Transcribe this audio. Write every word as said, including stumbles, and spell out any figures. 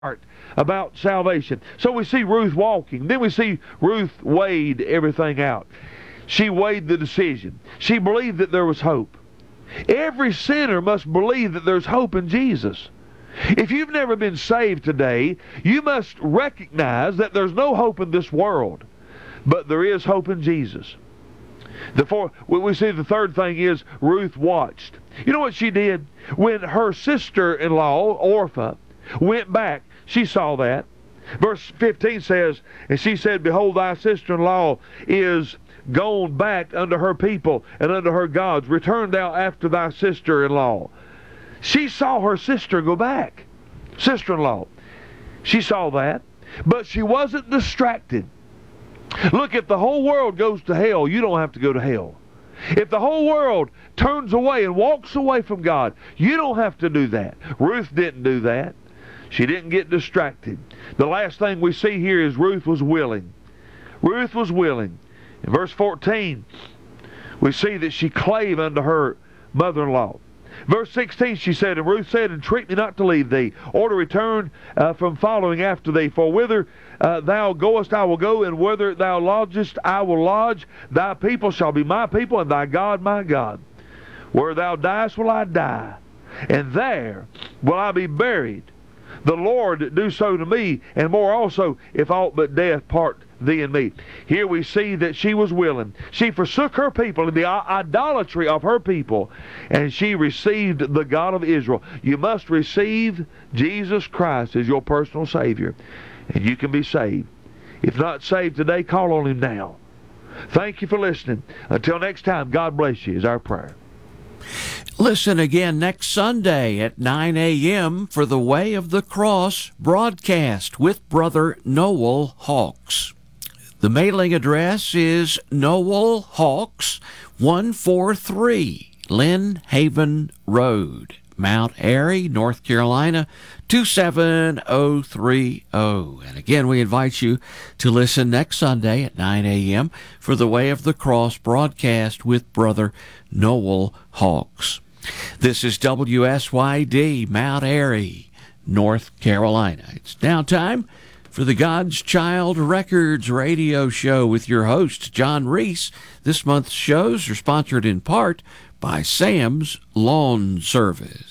about salvation. So we see Ruth walking. Then we see Ruth weighed everything out. She weighed the decision. She believed that there was hope. Every sinner must believe that there's hope in Jesus. If you've never been saved today, you must recognize that there's no hope in this world, but there is hope in Jesus. The four, we see the third thing is Ruth watched. You know what she did? When her sister-in-law, Orpah, went back, she saw that. Verse fifteen says, and she said, behold, thy sister-in-law is gone back unto her people and unto her gods. Return thou after thy sister-in-law. She saw her sister go back. Sister-in-law. She saw that. But she wasn't distracted. Look, if the whole world goes to hell, you don't have to go to hell. If the whole world turns away and walks away from God, you don't have to do that. Ruth didn't do that. She didn't get distracted. The last thing we see here is Ruth was willing. Ruth was willing. In verse fourteen, we see that she clave unto her mother-in-law. Verse sixteen, she said, and Ruth said, entreat me not to leave thee, or to return uh, from following after thee. For whither uh, thou goest, I will go, and whither thou lodgest, I will lodge. Thy people shall be my people, and thy God my God. Where thou diest will I die, and there will I be buried. The Lord do so to me, and more also, if aught but death part thee and me. Here we see that she was willing. She forsook her people and the idolatry of her people, and she received the God of Israel. You must receive Jesus Christ as your personal Savior, and you can be saved. If not saved today, call on Him now. Thank you for listening. Until next time, God bless you is our prayer. Listen again next Sunday at nine a.m. for the Way of the Cross broadcast with Brother Noel Hawks. The mailing address is Noel Hawks, one forty-three Lynn Haven Road, Mount Airy, North Carolina, two seven zero three zero. And again, we invite you to listen next Sunday at nine a.m. for the Way of the Cross broadcast with Brother Noel Hawks. This is W S Y D, Mount Airy, North Carolina. It's now time for the God's Child Records radio show with your host, John Reese. This month's shows are sponsored in part by Sam's Lawn Service.